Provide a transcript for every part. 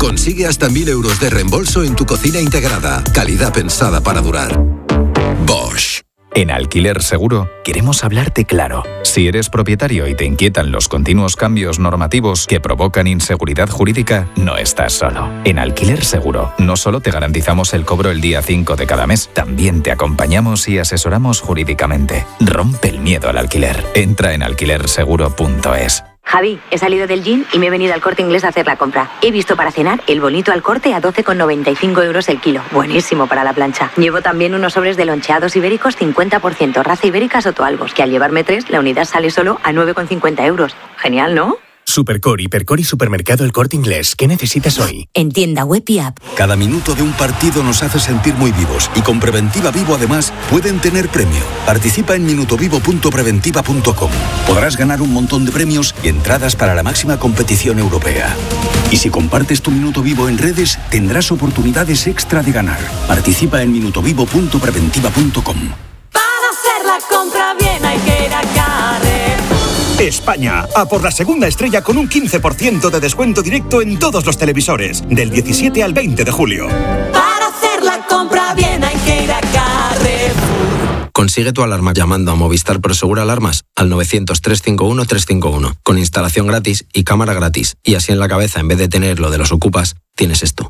Consigue hasta 1.000 euros de reembolso en tu cocina integrada. Calidad pensada para durar. Bosch. En Alquiler Seguro queremos hablarte claro. Si eres propietario y te inquietan los continuos cambios normativos que provocan inseguridad jurídica, no estás solo. En Alquiler Seguro no solo te garantizamos el cobro el día 5 de cada mes, también te acompañamos y asesoramos jurídicamente. Rompe el miedo al alquiler. Entra en alquilerseguro.es. Javi, he salido del gym y me he venido al Corte Inglés a hacer la compra. He visto para cenar el bonito al corte a 12,95 euros el kilo. Buenísimo para la plancha. Llevo también unos sobres de loncheados ibéricos 50%, raza ibérica Sotoalbos, que al llevarme 3, la unidad sale solo a 9,50 euros. Genial, ¿no? Supercor, Hipercor y Supermercado El Corte Inglés. ¿Qué necesitas hoy? En tienda web y app. Cada minuto de un partido nos hace sentir muy vivos y con Preventiva Vivo además pueden tener premio. Participa en minutovivo.preventiva.com. Podrás ganar un montón de premios y entradas para la máxima competición europea. Y si compartes tu Minuto Vivo en redes, tendrás oportunidades extra de ganar. Participa en minutovivo.preventiva.com. Para hacer la compra bien hay que ir a Carrefour. España, a por la segunda estrella con un 15% de descuento directo en todos los televisores, del 17 al 20 de julio. Para hacer la compra bien hay que ir a Carrefour. Consigue tu alarma llamando a Movistar Prosegur Alarmas al 900-351-351, con instalación gratis y cámara gratis. Y así en la cabeza, en vez de tener lo de los ocupas, tienes esto.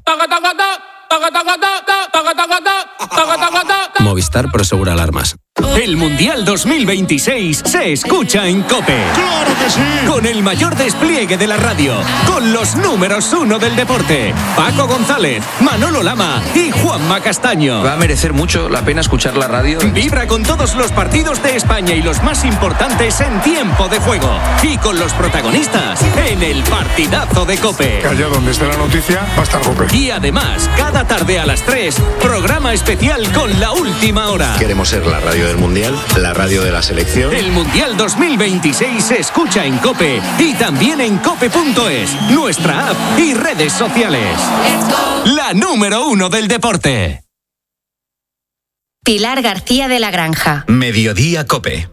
Movistar Prosegur Alarmas. El Mundial 2026 se escucha en COPE. ¡Claro que sí! Con el mayor despliegue de la radio, con los números 1 del deporte, Paco González, Manolo Lama y Juanma Castaño. Va a merecer mucho la pena escuchar la radio. Vibra con todos los partidos de España y los más importantes en tiempo de juego. Y con los protagonistas en el partidazo de COPE. Allá donde esté la noticia, va a estar COPE. Y además, cada tarde a las 3, programa especial con La Última Hora. Queremos ser la radio del Mundial, la radio de la selección. El Mundial 2026 se escucha en COPE y también en cope.es, nuestra app y redes sociales. La número 1 del deporte. Pilar García de la Granja. Mediodía COPE.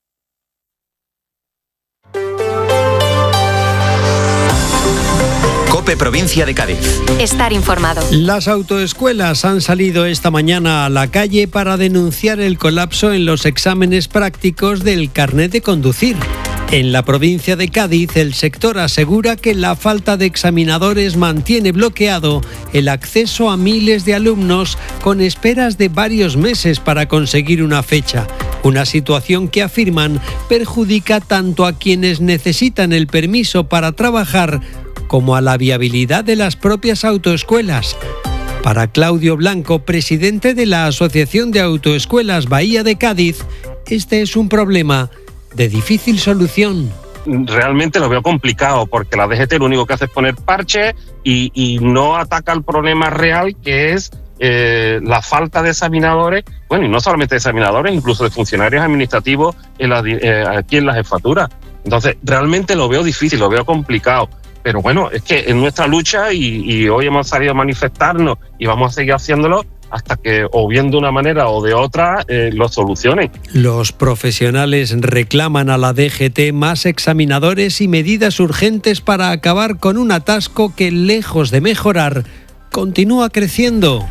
COPE Provincia de Cádiz. Estar informado. Las autoescuelas han salido esta mañana a la calle para denunciar el colapso en los exámenes prácticos del carnet de conducir. En la provincia de Cádiz, el sector asegura que la falta de examinadores mantiene bloqueado el acceso a miles de alumnos con esperas de varios meses para conseguir una fecha. Una situación que afirman perjudica tanto a quienes necesitan el permiso para trabajar como a la viabilidad de las propias autoescuelas. Para Claudio Blanco, presidente de la Asociación de Autoescuelas Bahía de Cádiz, este es un problema de difícil solución. Realmente lo veo complicado porque la DGT lo único que hace es poner parches y no ataca el problema real, que es la falta de examinadores, bueno, y no solamente de examinadores, incluso de funcionarios administrativos aquí en la jefatura. Entonces, realmente lo veo difícil, lo veo complicado. Pero bueno, es que en nuestra lucha y hoy hemos salido a manifestarnos y vamos a seguir haciéndolo hasta que, o bien de una manera o de otra, lo solucionen. Los profesionales reclaman a la DGT más examinadores y medidas urgentes para acabar con un atasco que, lejos de mejorar, continúa creciendo.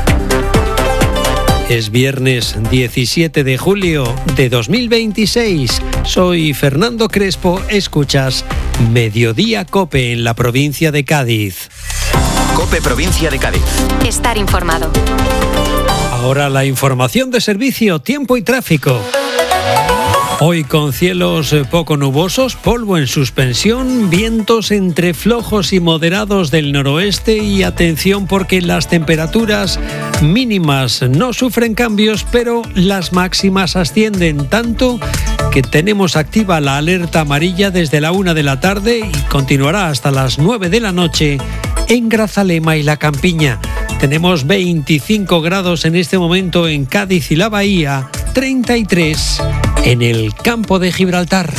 Es viernes 17 de julio de 2026. Soy Fernando Crespo. Escuchas Mediodía COPE en la provincia de Cádiz. COPE Provincia de Cádiz. Estar informado. Ahora la información de servicio, tiempo y tráfico. Hoy con cielos poco nubosos, polvo en suspensión, vientos entre flojos y moderados del noroeste y atención porque las temperaturas mínimas no sufren cambios, pero las máximas ascienden tanto que tenemos activa la alerta amarilla desde la 1 de la tarde y continuará hasta las 9 de la noche en Grazalema y La Campiña. Tenemos 25 grados en este momento en Cádiz y la Bahía, 33 en el campo de Gibraltar.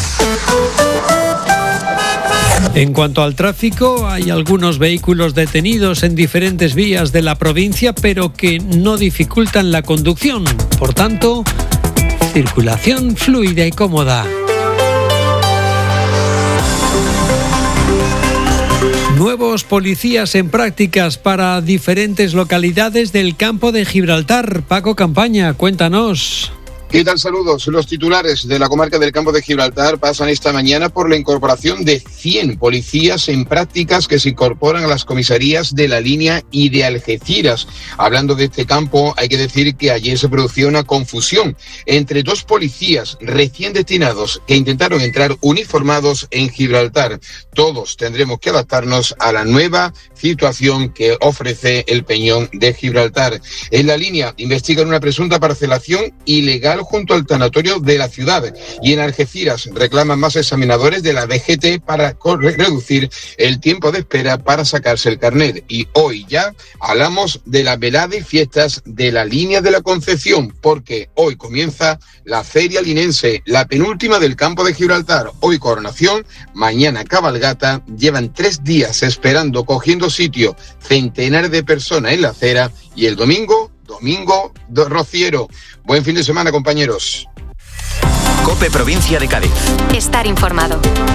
En cuanto al tráfico, hay algunos vehículos detenidos en diferentes vías de la provincia, pero que no dificultan la conducción. Por tanto, circulación fluida y cómoda. Nuevos policías en prácticas para diferentes localidades del campo de Gibraltar. Paco Campaña, cuéntanos. ¿Qué tal? Saludos. Los titulares de la comarca del Campo de Gibraltar pasan esta mañana por la incorporación de 100 policías en prácticas que se incorporan a las comisarías de La Línea y de Algeciras. Hablando de este campo, hay que decir que ayer se produjo una confusión entre dos policías recién destinados que intentaron entrar uniformados en Gibraltar. Todos tendremos que adaptarnos a la nueva situación que ofrece el Peñón de Gibraltar. En La Línea investigan una presunta parcelación ilegal junto al tanatorio de la ciudad, y en Algeciras reclaman más examinadores de la DGT para reducir el tiempo de espera para sacarse el carnet. Y hoy ya hablamos de la velada y fiestas de la Línea de la Concepción, porque hoy comienza la Feria Linense, la penúltima del Campo de Gibraltar. Hoy coronación, mañana cabalgata. Llevan 3 días esperando, cogiendo sitio, centenares de personas en la acera, y el domingo rociero. Buen fin de semana, compañeros. COPE Provincia de Cádiz. Estar informado.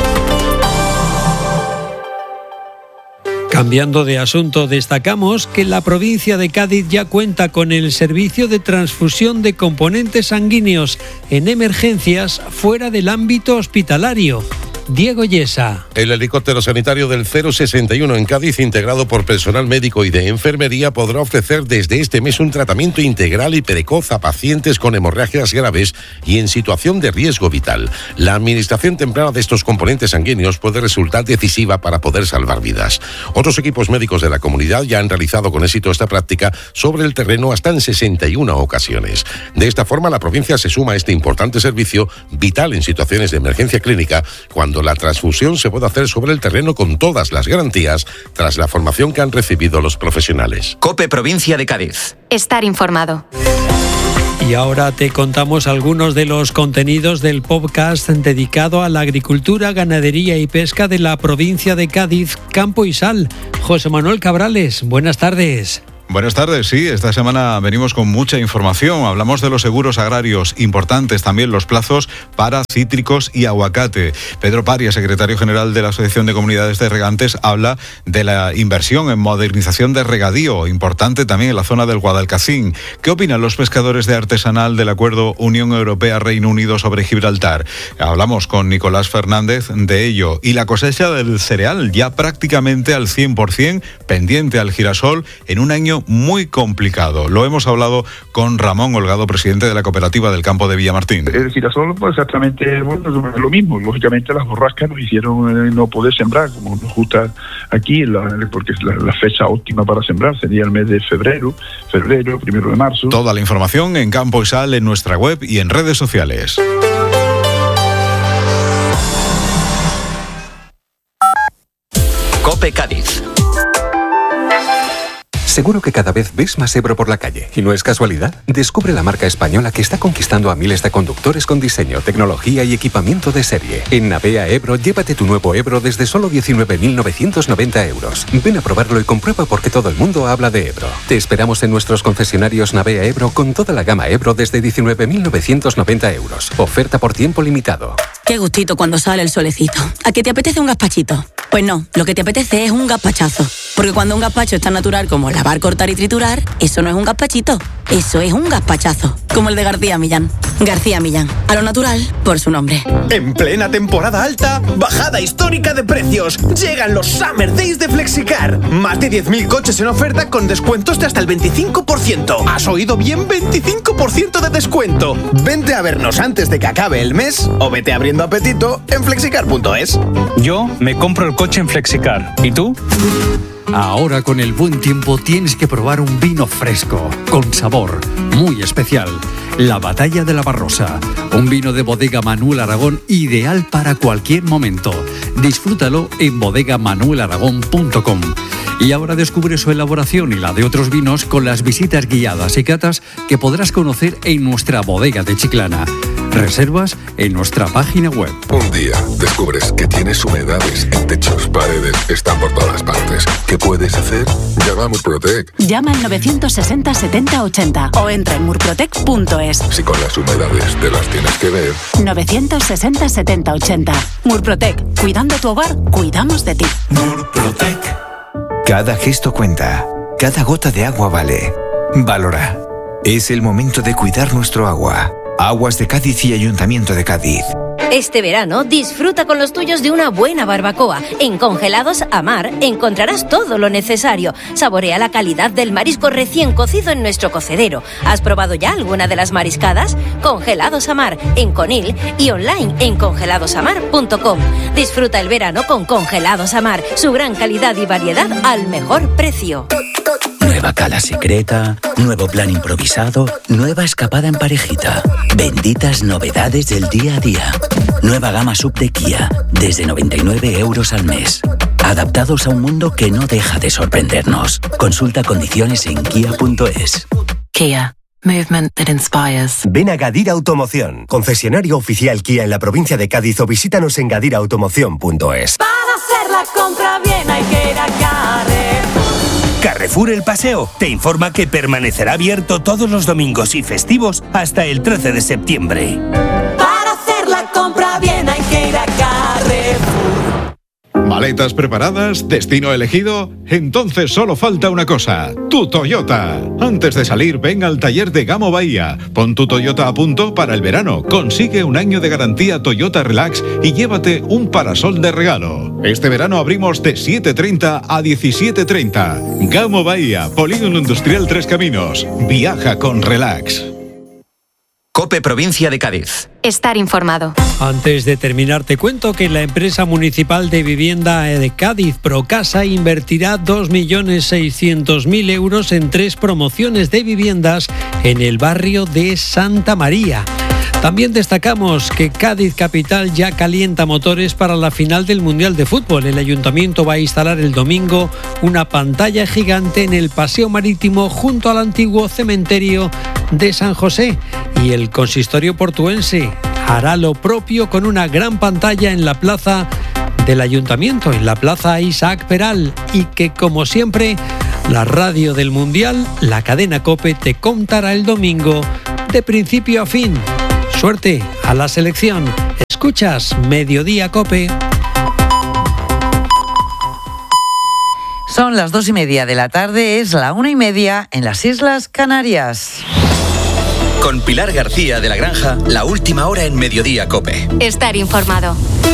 Cambiando de asunto, destacamos que la provincia de Cádiz ya cuenta con el servicio de transfusión de componentes sanguíneos en emergencias fuera del ámbito hospitalario. Diego Yesa. El helicóptero sanitario del 061 en Cádiz, integrado por personal médico y de enfermería, podrá ofrecer desde este mes un tratamiento integral y precoz a pacientes con hemorragias graves y en situación de riesgo vital. La administración temprana de estos componentes sanguíneos puede resultar decisiva para poder salvar vidas. Otros equipos médicos de la comunidad ya han realizado con éxito esta práctica sobre el terreno hasta en 61 ocasiones. De esta forma, la provincia se suma a este importante servicio vital en situaciones de emergencia clínica, cuando la transfusión se puede hacer sobre el terreno con todas las garantías tras la formación que han recibido los profesionales. COPE Provincia de Cádiz. Estar informado. Y ahora te contamos algunos de los contenidos del podcast dedicado a la agricultura, ganadería y pesca de la provincia de Cádiz, Campo y Sal. José Manuel Cabrales, buenas tardes. Buenas tardes, sí, esta semana venimos con mucha información. Hablamos de los seguros agrarios, importantes también los plazos para cítricos y aguacate. Pedro Paria, secretario general de la Asociación de Comunidades de Regantes, habla de la inversión en modernización de regadío, importante también en la zona del Guadalcacín. ¿Qué opinan los pescadores de artesanal del acuerdo Unión Europea-Reino Unido sobre Gibraltar? Hablamos con Nicolás Fernández de ello. Y la cosecha del cereal ya prácticamente al 100%, pendiente al girasol, en un año muy complicado. Lo hemos hablado con Ramón Holgado, presidente de la cooperativa del campo de Villamartín. El girasol, pues exactamente lo mismo. Lógicamente las borrascas nos hicieron no poder sembrar, como nos gusta aquí, porque la fecha óptima para sembrar sería el mes de febrero, 1 de marzo. Toda la información en Campo y Sal, en nuestra web y en redes sociales. COPE Cádiz. Seguro que cada vez ves más Ebro por la calle, y no es casualidad. Descubre la marca española que está conquistando a miles de conductores con diseño, tecnología y equipamiento de serie. En Navea Ebro, llévate tu nuevo Ebro desde solo 19.990 euros. Ven a probarlo y comprueba por qué todo el mundo habla de Ebro. Te esperamos en nuestros concesionarios Navea Ebro con toda la gama Ebro desde 19.990 euros. Oferta por tiempo limitado. Qué gustito cuando sale el solecito. ¿A qué te apetece un gazpachito? Pues no, lo que te apetece es un gazpachazo. Porque cuando un gazpacho es tan natural como lavar, cortar y triturar, eso no es un gazpachito, eso es un gazpachazo. Como el de García Millán. García Millán, a lo natural, por su nombre. En plena temporada alta, bajada histórica de precios. Llegan los Summer Days de Flexicar. Más de 10.000 coches en oferta con descuentos de hasta el 25%. ¿Has oído bien? 25% de descuento. Vente a vernos antes de que acabe el mes o vete abriendo apetito en flexicar.es. Yo me compro el coche en Flexicar. ¿Y tú? Ahora con el buen tiempo tienes que probar un vino fresco, con sabor, muy especial. La Batalla de la Barrosa, un vino de Bodega Manuel Aragón ideal para cualquier momento. Disfrútalo en bodegamanuelaragón.com. Y ahora descubre su elaboración y la de otros vinos con las visitas guiadas y catas que podrás conocer en nuestra bodega de Chiclana. Reservas en nuestra página web. Un día descubres que tienes humedades en techos, paredes, están por todas partes. ¿Qué puedes hacer? Llama a Murprotec. Llama al 960 70 80 o entra en murprotec.es. Si con las humedades te las tienes que ver. 960 70 80. Murprotec. Cuidando tu hogar, cuidamos de ti. Murprotec. Cada gesto cuenta. Cada gota de agua vale. Valora. Es el momento de cuidar nuestro agua. Aguas de Cádiz y Ayuntamiento de Cádiz. Este verano disfruta con los tuyos de una buena barbacoa. En Congelados Amar encontrarás todo lo necesario. Saborea la calidad del marisco recién cocido en nuestro cocedero. ¿Has probado ya alguna de las mariscadas? Congelados Amar en Conil y online en congeladosamar.com. Disfruta el verano con Congelados Amar. Su gran calidad y variedad al mejor precio. Nueva cala secreta, nuevo plan improvisado, nueva escapada en parejita. Benditas novedades del día a día. Nueva gama sub de Kia, desde 99 € al mes. Adaptados a un mundo que no deja de sorprendernos. Consulta condiciones en kia.es. Kia. Movement that inspires. Ven a Gadir Automoción, concesionario oficial Kia en la provincia de Cádiz, o visítanos en gadirautomoción.es. Para hacer la compra bien hay que ir a Carrefour. Carrefour El Paseo te informa que permanecerá abierto todos los domingos y festivos hasta el 13 de septiembre. Para hacer la compra bien hay que ir a Carrefour. ¿Maletas preparadas? ¿Destino elegido? Entonces solo falta una cosa, tu Toyota. Antes de salir, ven al taller de Gamo Bahía. Pon tu Toyota a punto para el verano. Consigue un año de garantía Toyota Relax y llévate un parasol de regalo. Este verano abrimos de 7:30 a 17:30. Gamo Bahía, Polígono Industrial Tres Caminos. Viaja con relax. COPE Provincia de Cádiz. Estar informado. Antes de terminar, te cuento que la empresa municipal de vivienda de Cádiz, Procasa, invertirá 2.600.000 euros en 3 promociones de viviendas en el barrio de Santa María. También destacamos que Cádiz Capital ya calienta motores para la final del Mundial de Fútbol. El Ayuntamiento va a instalar el domingo una pantalla gigante en el Paseo Marítimo junto al antiguo cementerio de San José. Y el consistorio portuense hará lo propio con una gran pantalla en la plaza del Ayuntamiento, en la plaza Isaac Peral. Y que, como siempre, la radio del Mundial, la cadena COPE, te contará el domingo de principio a fin. Suerte a la selección. Escuchas Mediodía COPE. Son las 2:30 de la tarde, es la 1:30 en las Islas Canarias. Con Pilar García de la Granja, la última hora en Mediodía COPE. Estar informado.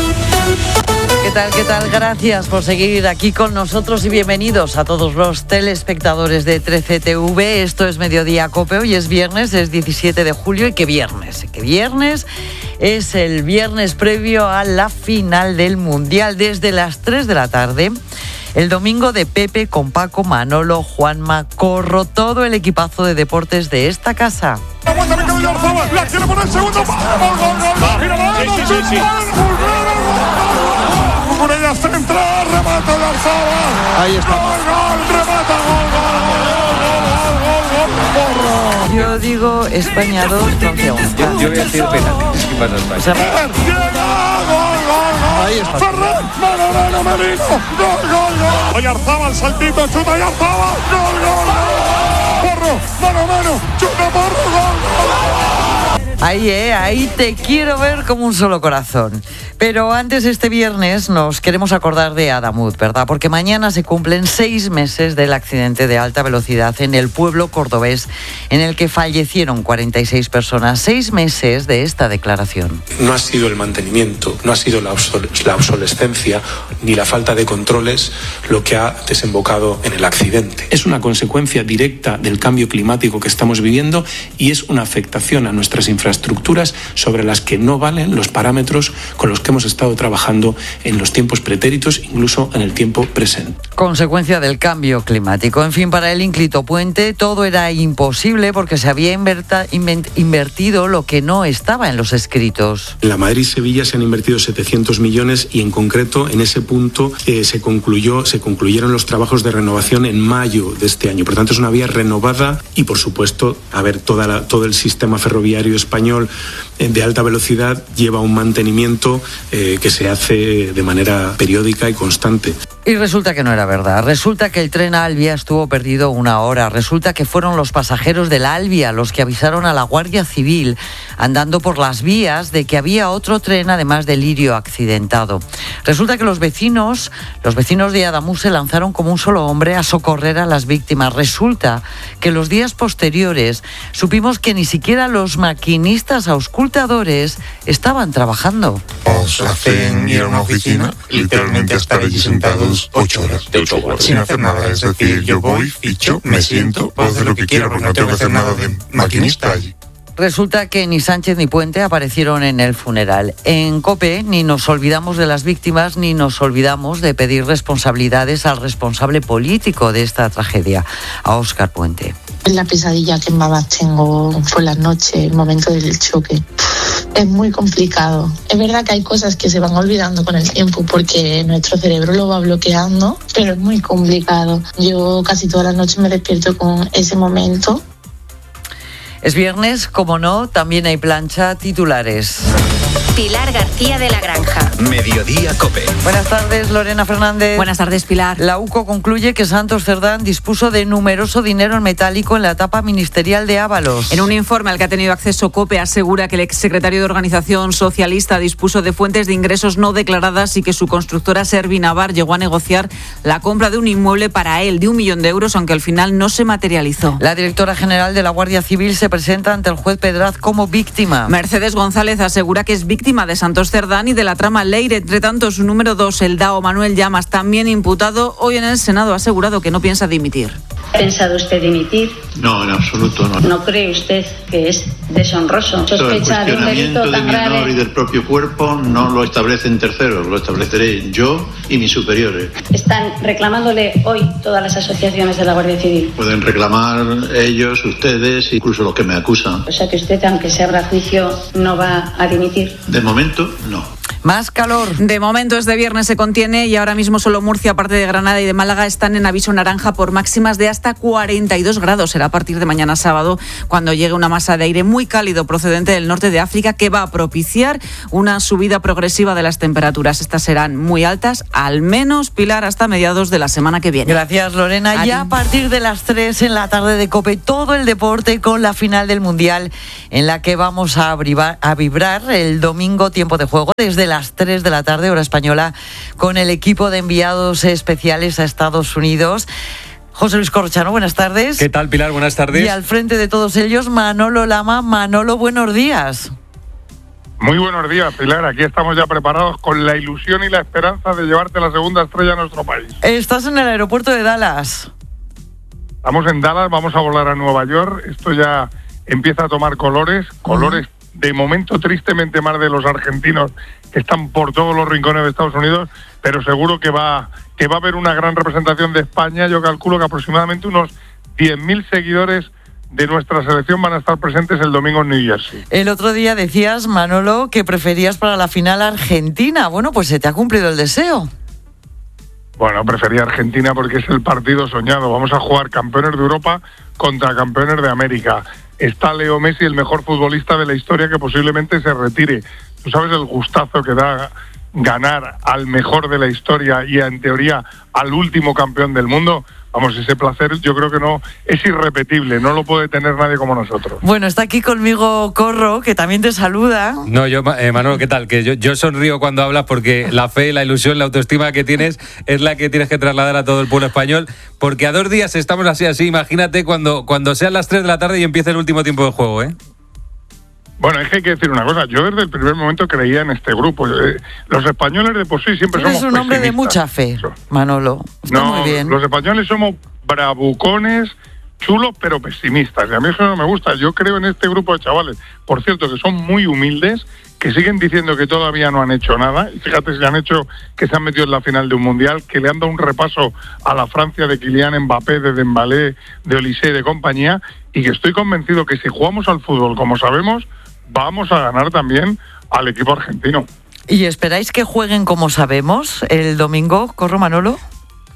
¿Qué tal? Gracias por seguir aquí con nosotros y bienvenidos a todos los telespectadores de 13TV. Esto es Mediodía COPE. Hoy es viernes, es 17 de julio y qué viernes es el viernes previo a la final del Mundial desde las 3 de la tarde. El domingo de Pepe con Paco, Manolo, Juanma, Corro, todo el equipazo de deportes de esta casa. Aguanta, me quedo yo, la quiere poner segundo. Cucurella central, remata de Arzaba. Ahí está. Gol, remata, gol. Yo digo España 2, Francia 1. Yo voy a decir penalti. ¿Qué pasa España? Ahí está. Ferrer, mano, Merino. Gol. Oye, Arzaba, el saltito, chuta y Arzaba. Gol. Porro, mano, chuta, Porro, gol. Ahí te quiero ver como un solo corazón. Pero antes, este viernes nos queremos acordar de Adamut, ¿verdad? Porque mañana se cumplen 6 meses del accidente de alta velocidad en el pueblo cordobés en el que fallecieron 46 personas. 6 meses de esta declaración. No ha sido el mantenimiento, no ha sido la obsolescencia ni la falta de controles lo que ha desembocado en el accidente. Es una consecuencia directa del cambio climático que estamos viviendo y es una afectación a nuestras infraestructuras sobre las que no valen los parámetros con los que hemos estado trabajando en los tiempos pretéritos, incluso en el tiempo presente. Consecuencia del cambio climático. En fin, para el ínclito puente todo era imposible porque se había invertido lo que no estaba en los escritos. En la Madrid-Sevilla se han invertido 700 millones y en concreto en ese punto se concluyeron los trabajos de renovación en mayo de este año. Por tanto, es una vía renovada y, por supuesto, todo el sistema ferroviario español español de alta velocidad lleva un mantenimiento que se hace de manera periódica y constante. Y resulta que no era verdad. Resulta que el tren Albia estuvo perdido 1 hora. Resulta que fueron los pasajeros del Albia los que avisaron a la Guardia Civil andando por las vías de que había otro tren, además del Lirio accidentado. Resulta que los vecinos de Adamuz se lanzaron como un solo hombre a socorrer a las víctimas. Resulta que los días posteriores supimos que ni siquiera los maquinistas auscultadores estaban trabajando. Os hacen ir a una oficina, literalmente estar allí sentados 8 horas. Sin hacer nada, es decir, yo voy, ficho, me siento, puedo hacer lo que quiera porque no tengo que hacer nada de maquinista allí. Resulta que ni Sánchez ni Puente aparecieron en el funeral. En COPE ni nos olvidamos de las víctimas ni nos olvidamos de pedir responsabilidades al responsable político de esta tragedia, a Óscar Puente. La pesadilla que más tengo fue la noche, el momento del choque. Es muy complicado. Es verdad que hay cosas que se van olvidando con el tiempo porque nuestro cerebro lo va bloqueando, pero es muy complicado. Yo casi todas las noches me despierto con ese momento. Es viernes, como no, también hay plancha, titulares. Pilar García de la Granja. Mediodía COPE. Buenas tardes, Lorena Fernández. Buenas tardes, Pilar. La UCO concluye que Santos Cerdán dispuso de numeroso dinero en metálico en la etapa ministerial de Ábalos. En un informe al que ha tenido acceso COPE asegura que el exsecretario de Organización Socialista dispuso de fuentes de ingresos no declaradas y que su constructora Servinavar llegó a negociar la compra de un inmueble para él de 1 millón de euros, aunque al final no se materializó. La directora general de la Guardia Civil se presenta ante el juez Pedraz como víctima. Mercedes González asegura que es víctima de Santos Cerdán y de la trama Leire. Entre tanto, su número 2, el DAO Manuel Llamas, también imputado, hoy en el Senado ha asegurado que no piensa dimitir. ¿Ha pensado usted dimitir? No, en absoluto no. ¿No cree usted que es deshonroso? ¿Sospecha de un delito tan grave? El cuestionamiento de mi honor y del propio cuerpo no lo establecen terceros, lo estableceré yo y mis superiores. ¿Están reclamándole hoy todas las asociaciones de la Guardia Civil? Pueden reclamar ellos, ustedes, incluso los que me acusan. O sea que usted, aunque se abra juicio, no va a dimitir. De momento, no. Más calor. De momento este viernes se contiene y ahora mismo solo Murcia, aparte de Granada y de Málaga, están en aviso naranja por máximas de hasta 42 grados. Será a partir de mañana sábado cuando llegue una masa de aire muy cálido procedente del norte de África que va a propiciar una subida progresiva de las temperaturas. Estas serán muy altas, al menos, Pilar, hasta mediados de la semana que viene. Gracias, Lorena. Ya a partir de las 3 en la tarde de COPE, todo el deporte con la final del Mundial en la que vamos a vibrar el domingo, tiempo de juego, desde las 3 de la tarde, hora española, con el equipo de enviados especiales a Estados Unidos. José Luis Corrochano, buenas tardes. ¿Qué tal, Pilar? Buenas tardes. Y al frente de todos ellos, Manolo Lama. Manolo, buenos días. Muy buenos días, Pilar. Aquí estamos ya preparados con la ilusión y la esperanza de llevarte la segunda estrella a nuestro país. Estás en el aeropuerto de Dallas. Estamos en Dallas, vamos a volar a Nueva York. Esto ya empieza a tomar colores de momento tristemente más de los argentinos que están por todos los rincones de Estados Unidos, pero seguro que va a haber una gran representación de España. Yo calculo que aproximadamente unos 10.000 seguidores de nuestra selección van a estar presentes el domingo en New Jersey. El otro día decías, Manolo, que preferías para la final Argentina. Bueno, pues se te ha cumplido el deseo. Bueno, prefería Argentina porque es el partido soñado. Vamos a jugar campeones de Europa contra campeones de América. Está Leo Messi, el mejor futbolista de la historia, que posiblemente se retire. ¿Tú sabes el gustazo que da ganar al mejor de la historia y, en teoría, al último campeón del mundo? Vamos, ese placer yo creo que no es irrepetible, no lo puede tener nadie como nosotros. Bueno, está aquí conmigo Corro, que también te saluda. No, yo, Manolo, ¿qué tal? Que yo sonrío cuando hablas porque la fe, la ilusión, la autoestima que tienes es la que tienes que trasladar a todo el pueblo español, porque a 2 días estamos así, imagínate cuando sean las 3 de la tarde y empiece el último tiempo de juego, ¿eh? Bueno, es que hay que decir una cosa, yo desde el primer momento creía en este grupo. Los españoles de por sí siempre somos pesimistas. Eres un hombre de mucha fe, Manolo. Está muy bien. Los españoles somos bravucones, chulos, pero pesimistas. Y a mí eso no me gusta. Yo creo en este grupo de chavales, por cierto, que son muy humildes, que siguen diciendo que todavía no han hecho nada. Y fíjate, si han hecho que se han metido en la final de un mundial, que le han dado un repaso a la Francia de Kylian Mbappé, de Dembélé, de Olise y de compañía, y que estoy convencido que si jugamos al fútbol como sabemos, vamos a ganar también al equipo argentino. ¿Y esperáis que jueguen como sabemos el domingo, Corro, Manolo?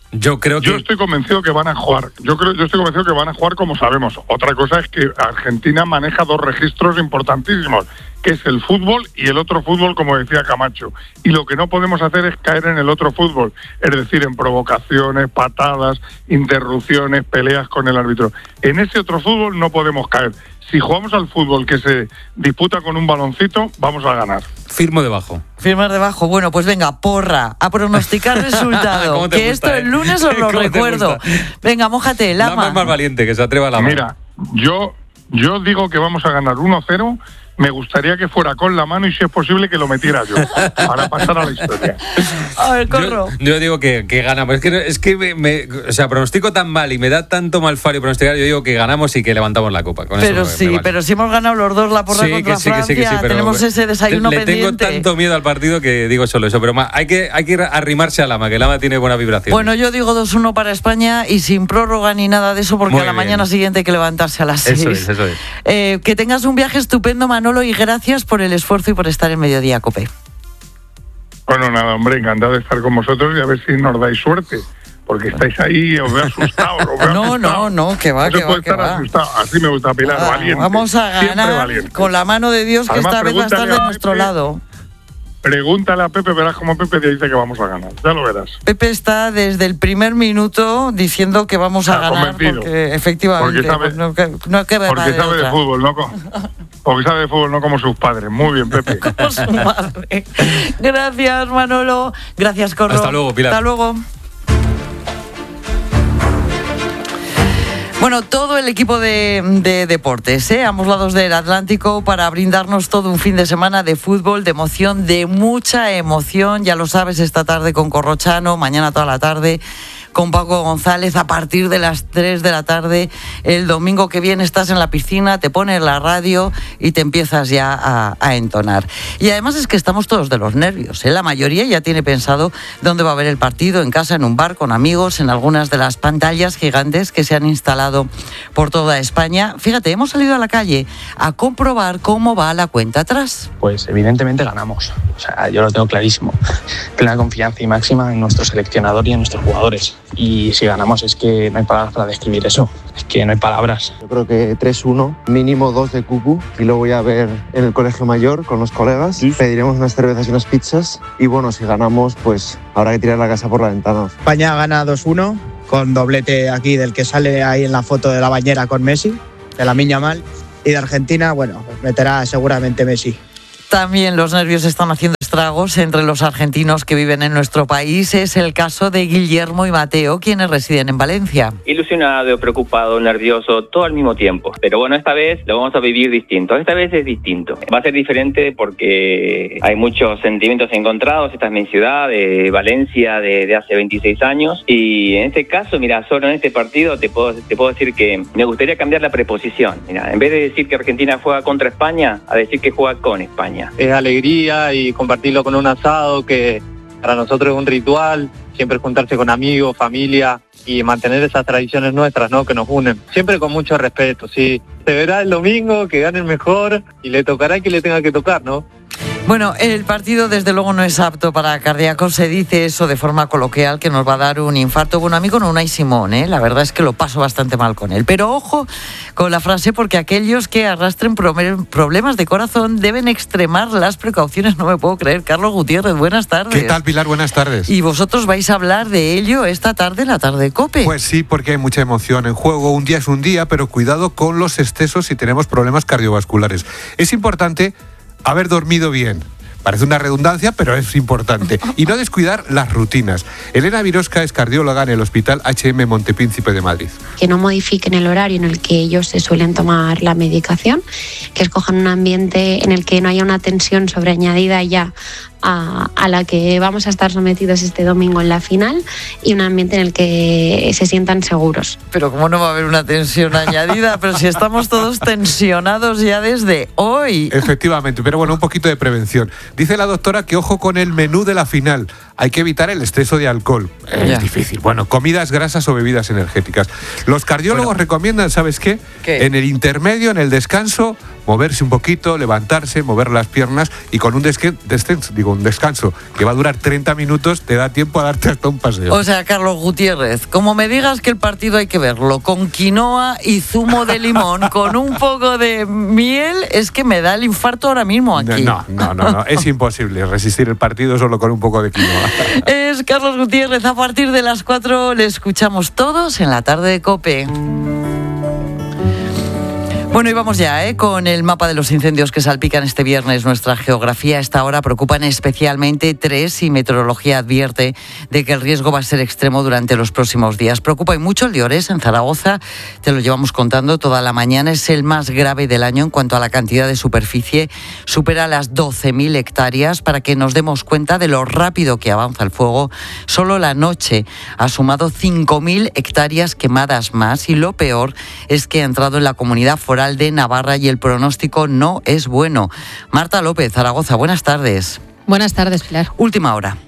Yo estoy convencido que van a jugar. Yo estoy convencido que van a jugar como sabemos. Otra cosa es que Argentina maneja dos registros importantísimos, que es el fútbol y el otro fútbol, como decía Camacho. Y lo que no podemos hacer es caer en el otro fútbol, es decir, en provocaciones, patadas, interrupciones, peleas con el árbitro. En ese otro fútbol no podemos caer. Si jugamos al fútbol que se disputa con un baloncito, vamos a ganar. Firmo debajo. Firmar debajo. Bueno, pues venga, porra, a pronosticar resultado. Que esto el lunes os lo recuerdo. Venga, mójate, Lama. Es más valiente, que se atreva a Lama. Mira, yo digo que vamos a ganar 1-0. Me gustaría que fuera con la mano y, si es posible, que lo metiera yo, para pasar a la historia. A ver, Corro. Yo digo que ganamos. Es que o sea, pronostico tan mal y me da tanto malfario pronosticar. Yo digo que ganamos y que levantamos la copa. Con pero eso sí, vale. pero si hemos ganado los dos la porra contra Francia, sí, pero tenemos ese desayuno pendiente. Le tengo tanto miedo al partido que digo solo eso. Pero hay que arrimarse a Lama, que Lama tiene buena vibración. Bueno, yo digo 2-1 para España y sin prórroga ni nada de eso, porque a la mañana siguiente hay que levantarse a las 6. Eso es. Que tengas un viaje estupendo, Manolo, y gracias por el esfuerzo y por estar en Mediodía Cope. Bueno, nada, hombre, encantado de estar con vosotros y a ver si nos dais suerte, porque estáis ahí, os veo asustados. No, que va, no se puede estar asustado. Así me gusta, Pilar, valiente. Vamos a ganar con la mano de Dios, que además, esta vez va a estar de nuestro lado. Pregúntale a Pepe, verás cómo Pepe te dice que vamos a ganar. Ya lo verás. Pepe está desde el primer minuto diciendo que vamos a ganar, porque efectivamente porque sabe de fútbol, porque sabe de fútbol, no como sus padres. Muy bien, Pepe. Como su madre. Gracias, Manolo. Gracias, Corro. Hasta luego, Pilar. Hasta luego. Bueno, todo el equipo de deportes, a ambos lados del Atlántico, para brindarnos todo un fin de semana de fútbol, de emoción, de mucha emoción. Ya lo sabes, esta tarde con Corrochano, mañana toda la tarde con Paco González, a partir de las 3 de la tarde. El domingo que viene estás en la piscina, te pones la radio y te empiezas ya a entonar. Y además es que estamos todos de los nervios, La mayoría ya tiene pensado dónde va a ver el partido, en casa, en un bar, con amigos, en algunas de las pantallas gigantes que se han instalado por toda España. Fíjate, hemos salido a la calle a comprobar cómo va la cuenta atrás. Pues evidentemente ganamos. O sea, yo lo tengo clarísimo. Plena confianza y máxima en nuestro seleccionador y en nuestros jugadores. Y si ganamos es que no hay palabras para describir eso. Es que no hay palabras. Yo creo que 3-1, mínimo 2 de cucu, y luego voy a ver en el colegio mayor con los colegas. Sí. Pediremos unas cervezas y unas pizzas. Y bueno, si ganamos, pues habrá que tirar la casa por la ventana. España gana 2-1, con doblete aquí del que sale ahí en la foto de la bañera con Messi, de Lamine Yamal. Y de Argentina, bueno, meterá seguramente Messi. También los nervios están haciendo estragos entre los argentinos que viven en nuestro país. Es el caso de Guillermo y Mateo, quienes residen en Valencia. Ilusionado, preocupado, nervioso, todo al mismo tiempo. Pero bueno, esta vez lo vamos a vivir distinto. Esta vez es distinto. Va a ser diferente porque hay muchos sentimientos encontrados. Esta es mi ciudad, de Valencia, de hace 26 años. Y en este caso, mira, solo en este partido te puedo decir que me gustaría cambiar la preposición. Mira, en vez de decir que Argentina juega contra España, a decir que juega con España. Es alegría y compartirlo con un asado, que para nosotros es un ritual, siempre juntarse con amigos, familia y mantener esas tradiciones nuestras, ¿no?, que nos unen. Siempre con mucho respeto, sí. Se verá el domingo, que gane el mejor y le tocará a quien le tenga que tocar, ¿no? Bueno, el partido desde luego no es apto para cardíacos, se dice eso de forma coloquial, que nos va a dar un infarto. Bueno, a mí con Unai Simón, la verdad es que lo paso bastante mal con él. Pero ojo con la frase, porque aquellos que arrastren problemas de corazón deben extremar las precauciones. No me puedo creer. Carlos Gutiérrez, buenas tardes. ¿Qué tal, Pilar? Buenas tardes. ¿Y vosotros vais a hablar de ello esta tarde en la tarde COPE? Pues sí, porque hay mucha emoción en juego. Un día es un día, pero cuidado con los excesos si tenemos problemas cardiovasculares. Es importante haber dormido bien. Parece una redundancia, pero es importante. Y no descuidar las rutinas. Elena Virosca es cardióloga en el Hospital HM Montepríncipe de Madrid. Que no modifiquen el horario en el que ellos se suelen tomar la medicación, que escojan un ambiente en el que no haya una tensión sobreañadida ya a la que vamos a estar sometidos este domingo en la final, y un ambiente en el que se sientan seguros. Pero ¿cómo no va a haber una tensión añadida? Pero si estamos todos tensionados ya desde hoy. Efectivamente, pero bueno, un poquito de prevención. Dice la doctora que ojo con el menú de la final. Hay que evitar el exceso de alcohol. Es difícil. Bueno, comidas grasas o bebidas energéticas. Los cardiólogos recomiendan, ¿sabes qué? En el intermedio, en el descanso, moverse un poquito, levantarse, mover las piernas y con un descanso que va a durar 30 minutos, te da tiempo a darte hasta un paseo. O sea, Carlos Gutiérrez, como me digas que el partido hay que verlo con quinoa y zumo de limón, con un poco de miel, es que me da el infarto ahora mismo aquí. No, es imposible resistir el partido solo con un poco de quinoa. Es Carlos Gutiérrez, a partir de las 4 le escuchamos todos en la tarde de COPE. Bueno, y vamos ya con el mapa de los incendios que salpican este viernes nuestra geografía. A esta hora preocupan especialmente 3 y Meteorología advierte de que el riesgo va a ser extremo durante los próximos días. Preocupa y mucho el de Ores, en Zaragoza. Te lo llevamos contando toda la mañana. Es el más grave del año en cuanto a la cantidad de superficie. Supera las 12.000 hectáreas. Para que nos demos cuenta de lo rápido que avanza el fuego, solo la noche ha sumado 5.000 hectáreas quemadas más. Y lo peor es que ha entrado en la comunidad foral de Navarra y el pronóstico no es bueno. Marta López, Zaragoza, buenas tardes. Buenas tardes, Pilar. Última hora.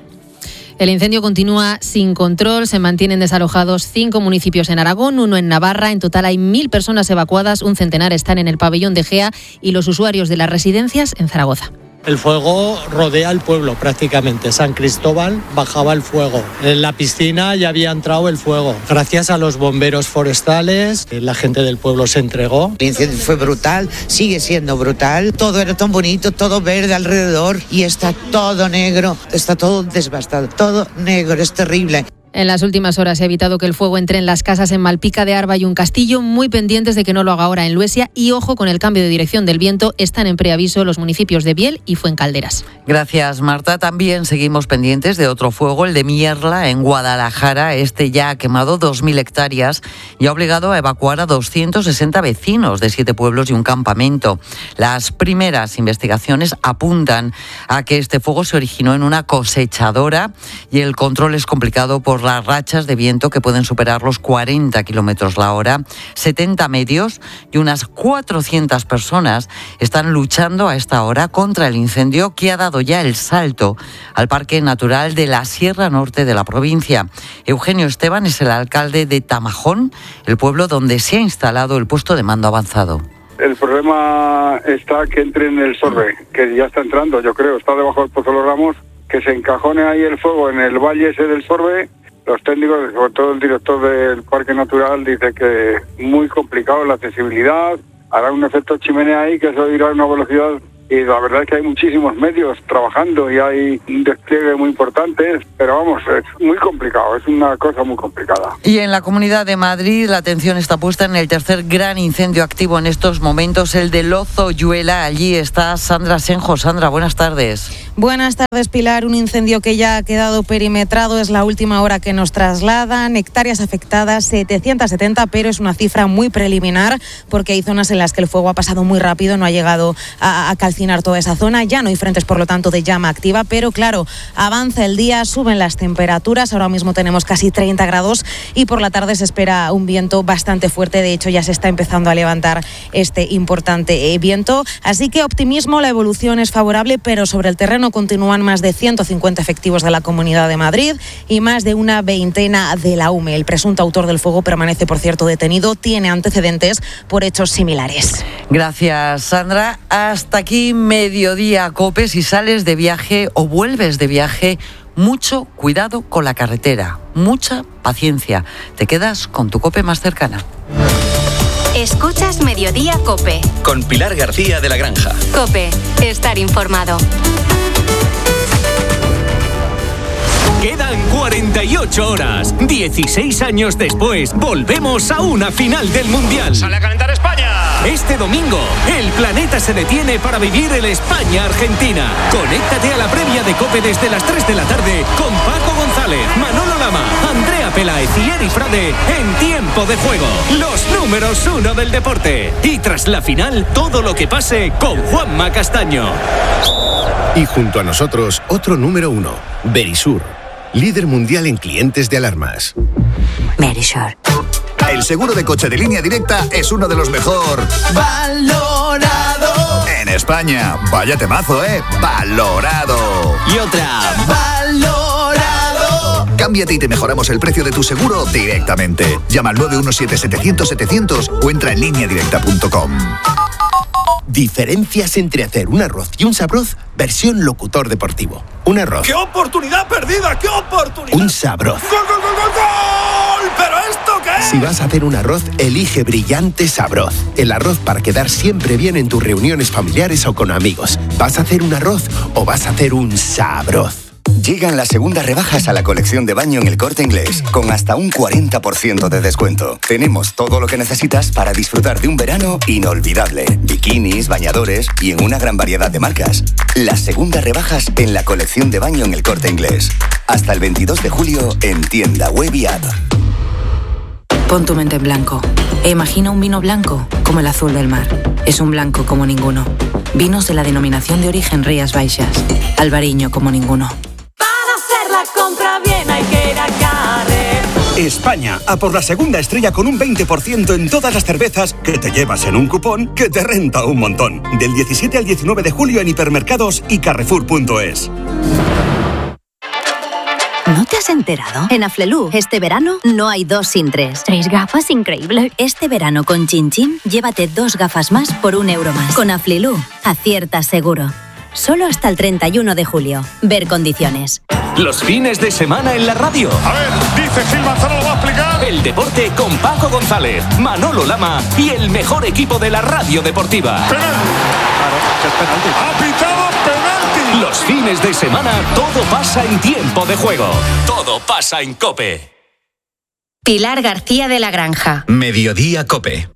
El incendio continúa sin control, se mantienen desalojados 5 municipios en Aragón, 1 en Navarra. En total hay 1.000 personas evacuadas, un centenar están en el pabellón de Gea y los usuarios de las residencias en Zaragoza. El fuego rodea el pueblo prácticamente. San Cristóbal bajaba el fuego. En la piscina ya había entrado el fuego. Gracias a los bomberos forestales, la gente del pueblo se entregó. El incendio fue brutal, sigue siendo brutal. Todo era tan bonito, todo verde alrededor y está todo negro, está todo devastado, todo negro, es terrible. En las últimas horas se ha evitado que el fuego entre en las casas en Malpica de Arba y un Castillo, muy pendientes de que no lo haga ahora en Luesia y ojo con el cambio de dirección del viento, están en preaviso los municipios de Biel y Fuencalderas. Gracias, Marta. También seguimos pendientes de otro fuego, el de Mierla en Guadalajara. Este ya ha quemado 2.000 hectáreas y ha obligado a evacuar a 260 vecinos de 7 pueblos y un campamento. Las primeras investigaciones apuntan a que este fuego se originó en una cosechadora y el control es complicado por las rachas de viento que pueden superar los 40 kilómetros la hora. 70 medios y unas 400 personas están luchando a esta hora contra el incendio que ha dado ya el salto al Parque Natural de la Sierra Norte de la provincia. Eugenio Esteban es el alcalde de Tamajón, el pueblo donde se ha instalado el puesto de mando avanzado. El problema está que entre en el Sorbe, que ya está entrando, yo creo, está debajo del Pozo de los Ramos, que se encajone ahí el fuego en el valle ese del Sorbe. Los técnicos, sobre todo el director del Parque Natural, dice que muy complicado la accesibilidad, hará un efecto chimenea ahí que eso irá a una velocidad. Y la verdad es que hay muchísimos medios trabajando y hay un despliegue muy importante, pero vamos, es muy complicado, es una cosa muy complicada. Y en la Comunidad de Madrid la atención está puesta en el tercer gran incendio activo en estos momentos, el de Lozoyuela. Allí está Sandra Senjo. Sandra, buenas tardes. Buenas tardes, Pilar. Un incendio que ya ha quedado perimetrado, es la última hora que nos trasladan. Hectáreas afectadas, 770, pero es una cifra muy preliminar porque hay zonas en las que el fuego ha pasado muy rápido, no ha llegado a calcinar toda esa zona. Ya no hay frentes, por lo tanto, de llama activa, pero claro, avanza el día, suben las temperaturas. Ahora mismo tenemos casi 30 grados y por la tarde se espera un viento bastante fuerte. De hecho, ya se está empezando a levantar este importante viento. Así que optimismo, la evolución es favorable, pero sobre el terreno continúan más de 150 efectivos de la Comunidad de Madrid y más de una veintena de la UME. El presunto autor del fuego permanece, por cierto, detenido. Tiene antecedentes por hechos similares. Gracias, Sandra. Hasta aquí Mediodía COPE. Si sales de viaje o vuelves de viaje, mucho cuidado con la carretera, mucha paciencia. Te quedas con tu COPE más cercana. Escuchas Mediodía COPE. Con Pilar García de la Granja. COPE, estar informado. Quedan 48 horas. 16 años después, volvemos a una final del Mundial. ¡Sale a calentar España! Este domingo, el planeta se detiene para vivir el España-Argentina. Conéctate a la previa de COPE desde las 3 de la tarde con Paco González, Manolo Lama, Andrea Peláez y Eri Frade en Tiempo de Juego. Los números 1 del deporte. Y tras la final, todo lo que pase con Juanma Castaño. Y junto a nosotros, otro número 1, Verisur. Líder mundial en clientes de alarmas. Verisur. El seguro de coche de Línea Directa es uno de los mejor valorado en España. Vaya temazo, valorado. Y otra, valorado. Cámbiate y te mejoramos el precio de tu seguro directamente. Llama al 917-700-700 o entra en lineadirecta.com. Diferencias entre hacer un arroz y un sabroz versión locutor deportivo. Un arroz. ¡Qué oportunidad perdida! ¡Qué oportunidad! Un sabroz. ¡Gol, gol, gol, gol, gol! ¿Pero esto qué es? Si vas a hacer un arroz, elige Brillante Sabroz. El arroz para quedar siempre bien en tus reuniones familiares o con amigos. ¿Vas a hacer un arroz o vas a hacer un sabroz? Llegan las segundas rebajas a la colección de baño en El Corte Inglés, con hasta un 40% de descuento. Tenemos todo lo que necesitas para disfrutar de un verano inolvidable. Bikinis, bañadores y en una gran variedad de marcas. Las segundas rebajas en la colección de baño en El Corte Inglés. Hasta el 22 de julio en tienda web y app. Pon tu mente en blanco e imagina un vino blanco como el azul del mar. Es un blanco como ninguno. Vinos de la denominación de origen Rías Baixas. Albariño como ninguno. La compra bien hay que ir a Carrefour. España, a por la segunda estrella con un 20% en todas las cervezas que te llevas en un cupón que te renta un montón. Del 17 al 19 de julio en hipermercados y carrefour.es. ¿No te has enterado? En Aflelu, este verano no hay 2 sin 3. 3 gafas, increíble. Este verano con Chin Chin, llévate 2 gafas más por €1 más. Con Aflelu, aciertas seguro. Solo hasta el 31 de julio. Ver condiciones. Los fines de semana en la radio. A ver, dice Gil Manzano, lo va a explicar. El deporte con Paco González, Manolo Lama y el mejor equipo de la radio deportiva. Penalti. Claro, que es penalti. Ha pitado penalti. Los fines de semana todo pasa en tiempo de juego. Todo pasa en COPE. Pilar García de la Granja. Mediodía COPE.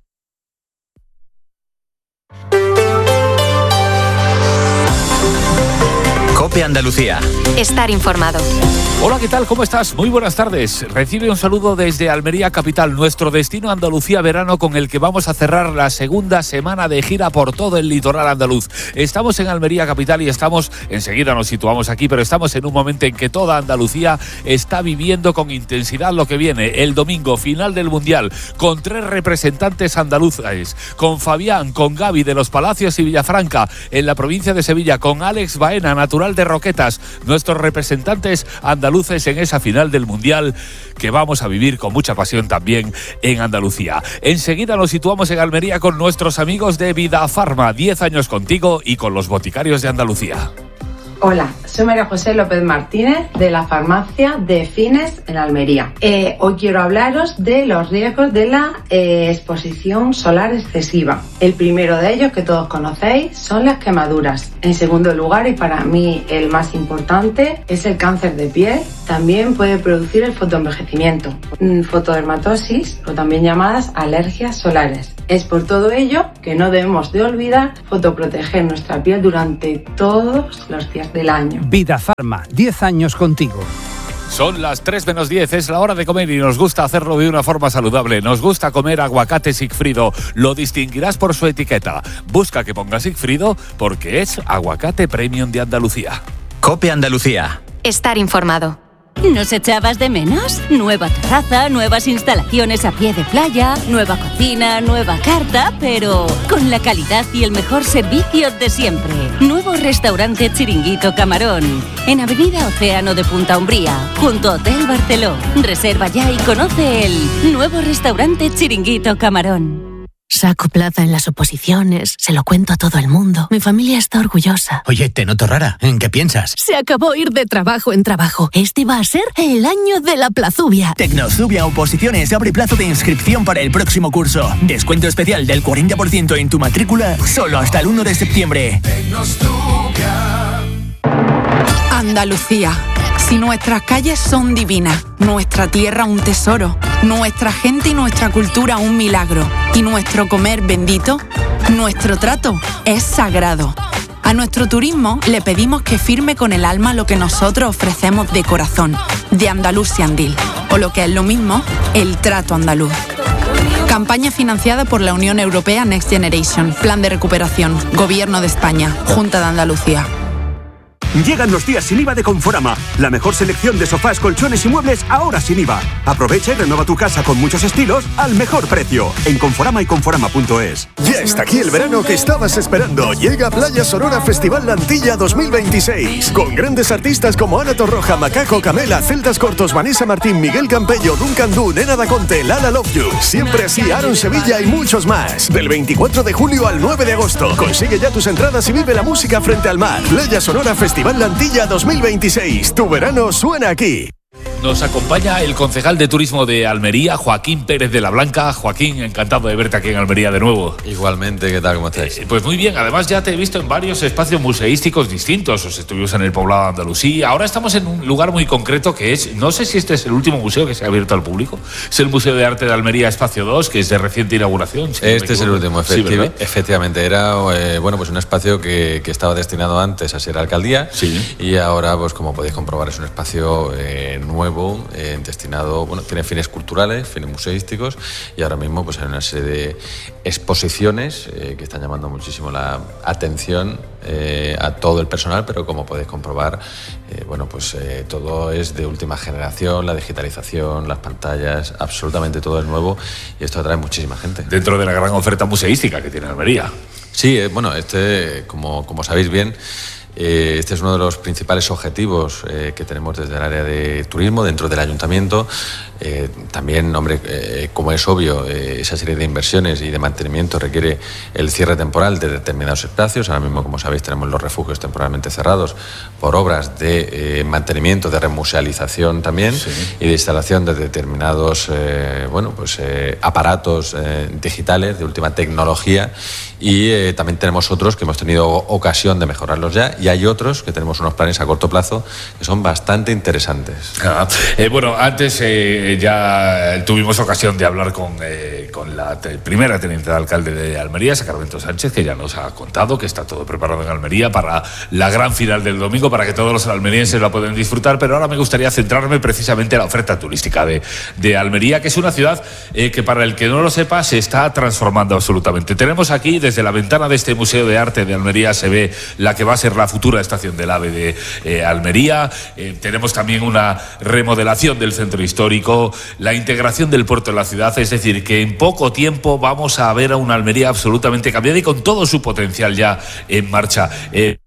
COPE Andalucía. Estar informado. Hola, ¿qué tal? ¿Cómo estás? Muy buenas tardes. Recibe un saludo desde Almería Capital, nuestro destino Andalucía verano con el que vamos a cerrar la segunda semana de gira por todo el litoral andaluz. Estamos en Almería Capital y enseguida nos situamos aquí, pero estamos en un momento en que toda Andalucía está viviendo con intensidad lo que viene. El domingo, final del Mundial, con 3 representantes andaluces, con Fabián, con Gaby de los Palacios y Villafranca, en la provincia de Sevilla, con Alex Baena, natural de Roquetas, nuestros representantes andaluces en esa final del Mundial que vamos a vivir con mucha pasión también en Andalucía. Enseguida nos situamos en Almería con nuestros amigos de Vidafarma, 10 años contigo y con los boticarios de Andalucía. Hola, soy María José López Martínez de la farmacia de Fines en Almería. Hoy quiero hablaros de los riesgos de la exposición solar excesiva. El primero de ellos, que todos conocéis, son las quemaduras. En segundo lugar, y para mí el más importante, es el cáncer de piel. También puede producir el fotoenvejecimiento, fotodermatosis o también llamadas alergias solares. Es por todo ello que no debemos de olvidar fotoproteger nuestra piel durante todos los días del año. Vidafarma, 10 años contigo. Son las 3 menos 10, es la hora de comer y nos gusta hacerlo de una forma saludable. Nos gusta comer aguacate Sigfrido, lo distinguirás por su etiqueta. Busca que ponga Sigfrido porque es aguacate premium de Andalucía. COPE Andalucía. Estar informado. ¿Nos echabas de menos? Nueva terraza, nuevas instalaciones a pie de playa, nueva cocina, nueva carta, pero con la calidad y el mejor servicio de siempre. Nuevo restaurante Chiringuito Camarón, en Avenida Océano de Punta Umbría, junto a Hotel Barceló. Reserva ya y conoce el nuevo restaurante Chiringuito Camarón. Saco plaza en las oposiciones, se lo cuento a todo el mundo. Mi familia está orgullosa. Oye, te noto rara. ¿En qué piensas? Se acabó ir de trabajo en trabajo. Este va a ser el año de la Plazubia. Tecnozubia Oposiciones abre plazo de inscripción para el próximo curso. Descuento especial del 40% en tu matrícula solo hasta el 1 de septiembre. Andalucía. Si nuestras calles son divinas, nuestra tierra un tesoro, nuestra gente y nuestra cultura un milagro, y nuestro comer bendito, nuestro trato es sagrado. A nuestro turismo le pedimos que firme con el alma lo que nosotros ofrecemos de corazón, de Andalusian Deal, o lo que es lo mismo, el trato andaluz. Campaña financiada por la Unión Europea Next Generation, Plan de Recuperación, Gobierno de España, Junta de Andalucía. Llegan los días sin IVA de Conforama. La mejor selección de sofás, colchones y muebles ahora sin IVA. Aprovecha y renueva tu casa con muchos estilos al mejor precio. En Conforama y Conforama.es. Ya está aquí el verano que estabas esperando. Llega Playa Sonora Festival Lantilla 2026. Con grandes artistas como Ana Torroja, Macaco, Camela, Celdas Cortos, Vanessa Martín, Miguel Campello, Duncan Du, Nena Da Conte, Lala Love You. Siempre así, Aaron Sevilla y muchos más. Del 24 de julio al 9 de agosto. Consigue ya tus entradas y vive la música frente al mar. Playa Sonora Festival Lantilla 2026. Tu verano suena aquí. Nos acompaña el concejal de turismo de Almería, Joaquín Pérez de la Blanca. Joaquín, encantado de verte aquí en Almería de nuevo. Igualmente, ¿qué tal? ¿Cómo estáis? Pues muy bien, además ya te he visto en varios espacios museísticos distintos. Estuvimos en el Poblado de Andalucía, ahora estamos en un lugar muy concreto que es, no sé si este es el último museo que se ha abierto al público, es el Museo de Arte de Almería Espacio 2, que es de reciente inauguración. Si este es el último, sí, efectivamente. Era pues un espacio que estaba destinado antes a ser alcaldía, sí. Y ahora, pues como podéis comprobar, es un espacio nuevo, destinado, tiene fines culturales, fines museísticos, y ahora mismo pues hay una serie de exposiciones que están llamando muchísimo la atención a todo el personal, pero como podéis comprobar, todo es de última generación, la digitalización, las pantallas, absolutamente todo es nuevo, y esto atrae muchísima gente. Dentro de la gran oferta museística que tiene Almería. Sí, como sabéis bien, este es uno de los principales objetivos que tenemos desde el área de turismo, dentro del ayuntamiento. También, como es obvio, esa serie de inversiones y de mantenimiento requiere el cierre temporal de determinados espacios. Ahora mismo, como sabéis, tenemos los refugios temporalmente cerrados por obras de mantenimiento, de remusealización también, sí. Y de instalación de determinados aparatos digitales de última tecnología. Y también tenemos otros que hemos tenido ocasión de mejorarlos ya, y hay otros que tenemos unos planes a corto plazo que son bastante interesantes. Antes ya tuvimos ocasión de hablar con la primera teniente de alcalde de Almería, Sacramento Sánchez, que ya nos ha contado que está todo preparado en Almería para la gran final del domingo, para que todos los almerienses la puedan disfrutar. Pero ahora me gustaría centrarme precisamente en la oferta turística de Almería, que es una ciudad que, para el que no lo sepa, se está transformando absolutamente. Tenemos aquí, desde la ventana de este Museo de Arte de Almería, se ve la que va a ser la futura estación del AVE de Almería. Tenemos también una remodelación del centro histórico, la integración del puerto en la ciudad, es decir, que en poco tiempo vamos a ver a una Almería absolutamente cambiada y con todo su potencial ya en marcha.